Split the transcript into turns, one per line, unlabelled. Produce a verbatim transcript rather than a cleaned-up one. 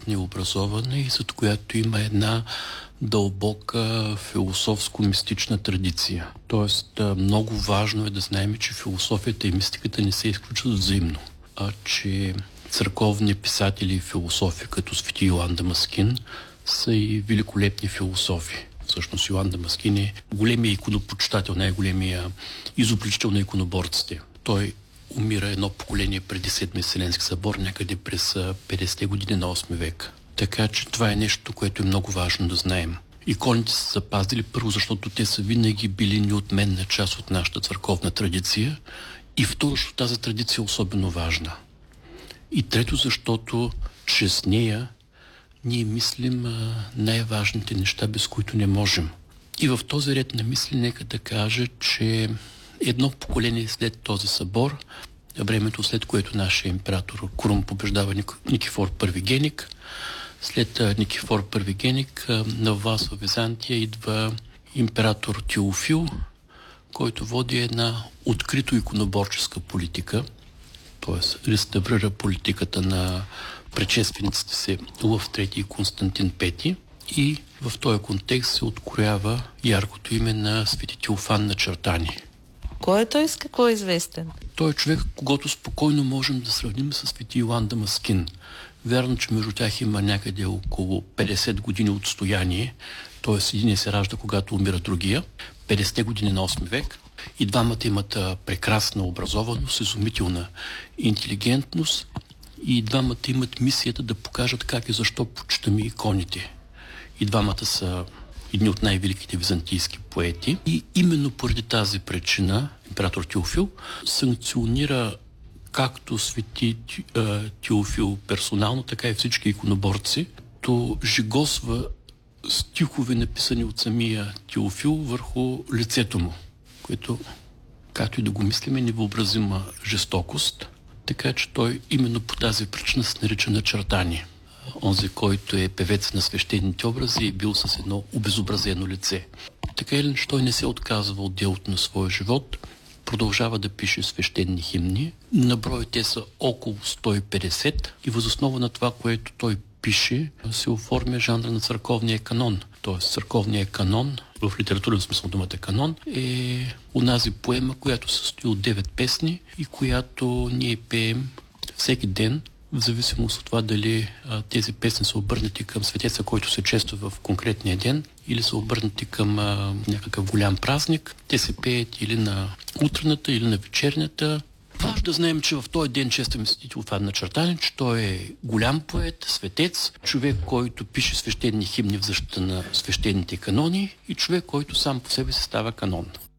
интелигентна и образована и зад която има една дълбока философско-мистична традиция. Тоест, много важно е да знаем, че философията и мистиката не се изключват взаимно, а че църковни писатели и философи, като свети Йоан Дамаскин, са и великолепни философи. Всъщност Йоан Дамаскин е големия иконопочитател, най-големия изобличител на иконоборците. Той умира едно поколение преди Седми Вселенски събор, някъде през петдесетте години на осми век. Така че това е нещо, което е много важно да знаем. Иконите са запазили първо, защото те са винаги били неотменна част от нашата църковна традиция, и второ, защото тази традиция е особено важна. И трето, защото чрез нея ние мислим а, най-важните неща, без които не можем. И в този ред на мисли нека да кажа, че едно поколение след този събор, времето след което нашия император Крум побеждава Никифор Първигеник, след Никифор Първигеник на власт в Византия идва император Теофил, който води една открито иконоборческа политика, т.е. реставрира политиката на предшествениците си Лъв трети и Константин пети, и в този контекст се откроява яркото име на свети Теофан Начертани.
Кой е той, с какво е известен?
Той е човек, когото спокойно можем да сравним с свети Йоан Дамаскин. Вярно, че между тях има някъде около петдесет години отстояние, т.е. един се ражда, когато умира другия, петдесетте години на осми век. И двамата имат прекрасна образованост, изумителна интелигентност, и двамата имат мисията да покажат как и защо почитаме иконите. И двамата са едни от най-великите византийски поети. И именно поради тази причина император Теофил санкционира както свети Теофил персонално, така и всички иконоборци, то жигосва стихове, написани от самия Теофил върху лицето му, което, както и да го мислим, е невъобразима жестокост. Така че той именно по тази причина се нарича Начертани. Онзи, който е певец на свещените образи, е бил с едно обезобразено лице. Така или иначе той не се отказва от делото на своя живот, продължава да пише свещени химни. На брой те са около сто и петдесет и въз основа на това, което той пише, се оформя жанра на църковния канон. Тоест църковния канон, в литературен смисъл думата канон, е онази поема, която се състои от девет песни и която ние пеем всеки ден, в зависимост от това дали а, тези песни са обърнати към светеца, който се чества в конкретния ден, или са обърнати към а, някакъв голям празник. Те се пеят или на утрената, или на вечерната. Важно да знаем, че в този ден честваме свети Теофан Начертани, че той е голям поет, светец, човек, който пише свещени химни в защита на свещените канони и човек, който сам по себе си става канон.